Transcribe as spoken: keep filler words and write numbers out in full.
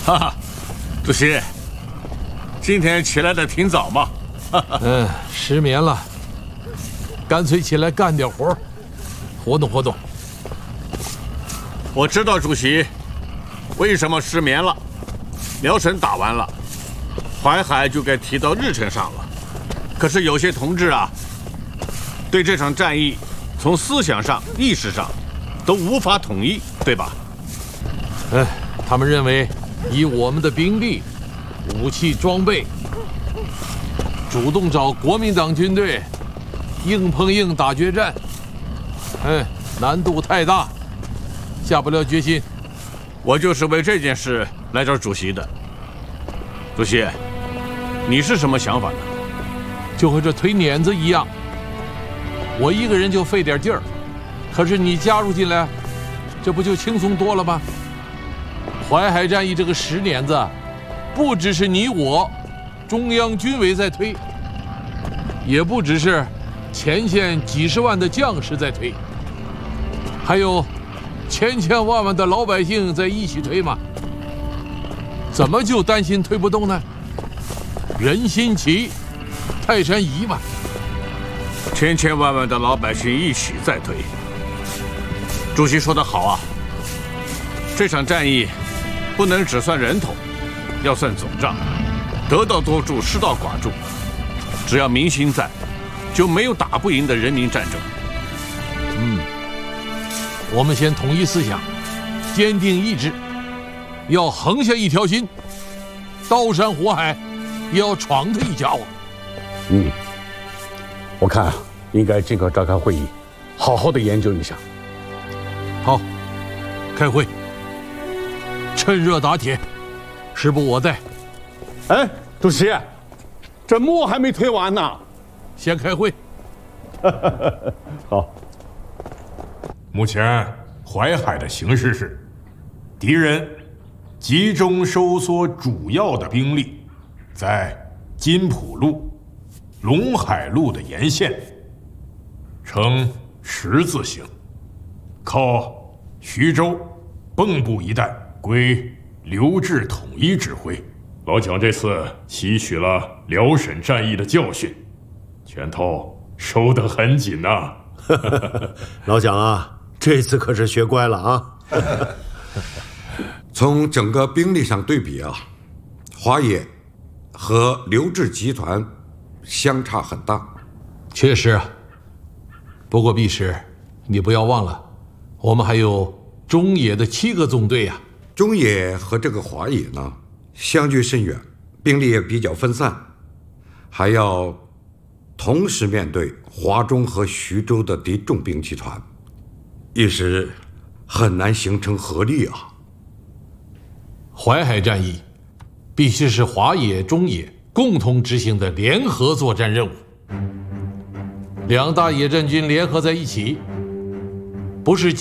哈哈，主席，今天起来的挺早嘛。 嗯，失眠了，干脆起来干点活，活动活动。 我知道主席为什么失眠了。辽沈打完了，淮海就该提到日程上了。可是有些同志啊，对这场战役从思想上、意识上都无法统一，对吧？ 哎，他们认为以我们的兵力、武器装备，主动找国民党军队硬碰硬打决战，哎，难度太大，下不了决心。 我就是为这件事来找主席的。主席，你是什么想法呢？ 就和这推碾子一样，我一个人就费点劲儿，可是你加入进来，这不就轻松多了吗？淮海战役这个石碾子，不只是你我中央军委在推，也不只是前线几十万的将士在推，还有千千万万的老百姓在一起推嘛。怎么就担心推不动呢？人心齐，泰山移嘛。 千千万万的老百姓一起在推。主席说得好啊，这场战役不能只算人头，要算总账，得道多助，失道寡助。只要民心在，就没有打不赢的人民战争。 嗯，我们先统一思想，坚定意志，要横下一条心，刀山火海也要闯他一家伙。 嗯，我看啊，应该尽快召开会议，好好的研究一下。 好，开会，趁热打铁，时不我待。 哎，主席，这墨还没推完呢， 先开会。 好。 目前淮海的形势是，敌人集中收缩主要的兵力，在金浦路、陇海路的沿线，呈十字形，靠徐州、蚌埠一带归刘志统一指挥。老蒋这次吸取了辽沈战役的教训，拳头收得很紧呐、啊。 老蒋啊，这次可是学乖了啊！ 从整个兵力上对比啊，华野和刘志集团相差很大。 确实啊，不过毕师，你不要忘了，我们还有中野的七个纵队呀、啊。 中野和这个华野呢，相距甚远，兵力也比较分散，还要同时面对华中和徐州的敌重兵集团，一时很难形成合力啊。 淮海战役必须是华野、中野共同执行的联合作战任务，两大野战军联合在一起，不是